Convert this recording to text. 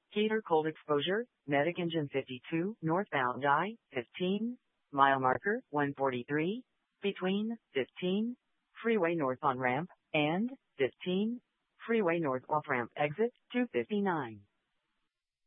Heater cold exposure, Medic engine 52, northbound I-15, mile marker 143, between 15, freeway north on ramp, and 15, freeway north off ramp exit 259.